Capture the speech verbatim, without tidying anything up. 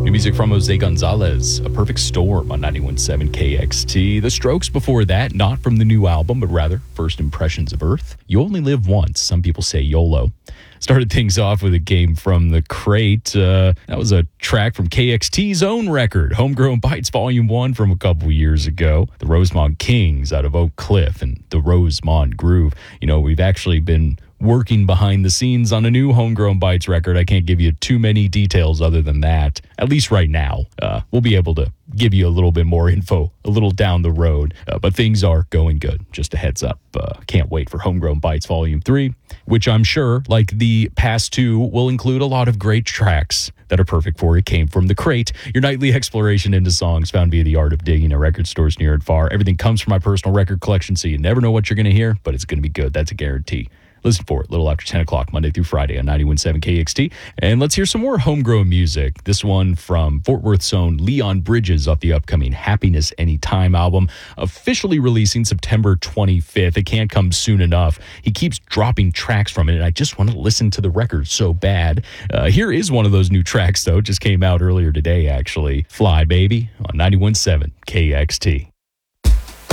New music from Jose Gonzalez, A Perfect Storm on ninety-one point seven K X T. The Strokes before that, not from the new album, but rather First Impressions of Earth. You Only Live Once, some people say YOLO. Started things off with a game from the crate. Uh, that was a track from K X T's own record, Homegrown Bites Volume one from a couple years ago. The Rosemont Kings out of Oak Cliff and the Rosemont Groove. You know, we've actually been working behind the scenes on a new Homegrown Bites record. I can't give you too many details other than that, at least right now. Uh, we'll be able to give you a little bit more info a little down the road, uh, but things are going good. Just a heads up. Uh, can't wait for Homegrown Bites Volume three, which I'm sure, like the past two, will include a lot of great tracks that are perfect for It Came From the Crate, your nightly exploration into songs found via the art of digging at record stores near and far. Everything comes from my personal record collection, so you never know what you're going to hear, but it's going to be good. That's a guarantee. Listen for it a little after ten o'clock, Monday through Friday on ninety-one point seven K X T. And let's hear some more homegrown music. This one from Fort Worth's own Leon Bridges off the upcoming Happiness Anytime album, officially releasing September twenty-fifth. It can't come soon enough. He keeps dropping tracks from it, and I just want to listen to the record so bad. Uh, here is one of those new tracks, though. Just came out earlier today, actually. Fly Baby on ninety-one point seven K X T.